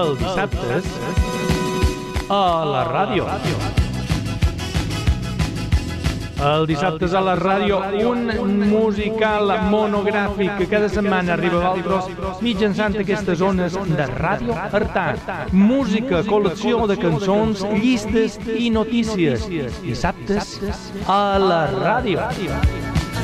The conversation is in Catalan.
Els dissabtes a la ràdio. El dissabtes a la ràdio, un musical monogràfic que cada setmana arriba a Valdros mitjançant aquestes zones de Ràdio Artà. Música, col·lecció de cançons, llistes i notícies. Dissabtes a la ràdio.